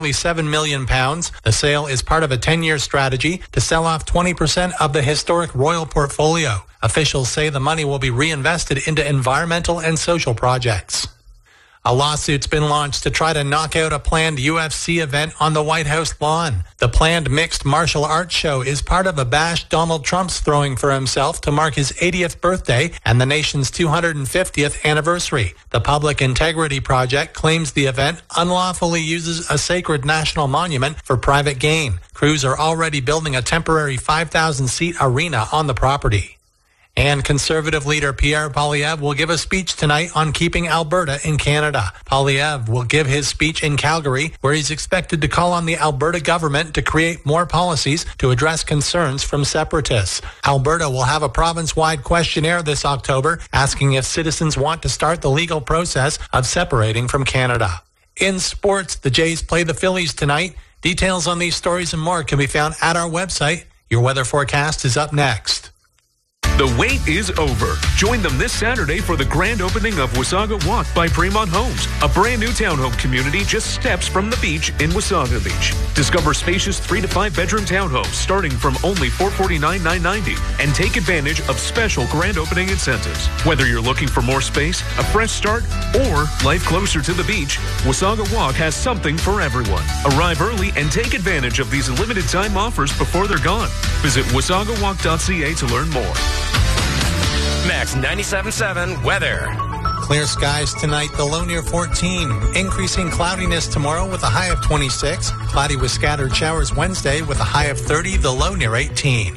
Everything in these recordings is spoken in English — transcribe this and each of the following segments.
£7 million. The sale is part of a 10-year strategy to sell off 20% of the historic Royal portfolio. Officials say the money will be reinvested into environmental and social projects. A lawsuit's been launched to try to knock out a planned UFC event on the White House lawn. The planned mixed martial arts show is part of a bash Donald Trump's throwing for himself to mark his 80th birthday and the nation's 250th anniversary. The Public Integrity Project claims the event unlawfully uses a sacred national monument for private gain. Crews are already building a temporary 5,000-seat arena on the property. And Conservative leader Pierre Poilievre will give a speech tonight on keeping Alberta in Canada. Poilievre will give his speech in Calgary, where he's expected to call on the Alberta government to create more policies to address concerns from separatists. Alberta will have a province-wide questionnaire this October, asking if citizens want to start the legal process of separating from Canada. In sports, the Jays play the Phillies tonight. Details on these stories and more can be found at our website. Your weather forecast is up next. The wait is over. Join them this Saturday for the grand opening of Wasaga Walk by Fremont Homes, a brand new townhome community just steps from the beach in Wasaga Beach. Discover spacious 3 to 5 bedroom townhomes starting from only $449,990 and take advantage of special grand opening incentives. Whether you're looking for more space, a fresh start, or life closer to the beach, Wasaga Walk has something for everyone. Arrive early and take advantage of these limited time offers before they're gone. Visit wasagawalk.ca to learn more. Max 97.7 weather. Clear skies tonight, the low near 14. Increasing cloudiness tomorrow with a high of 26. Cloudy with scattered showers Wednesday with a high of 30, the low near 18.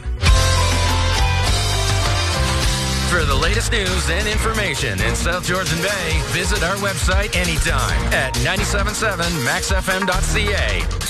For the latest news and information in South Georgian Bay, visit our website anytime at 97.7maxfm.ca.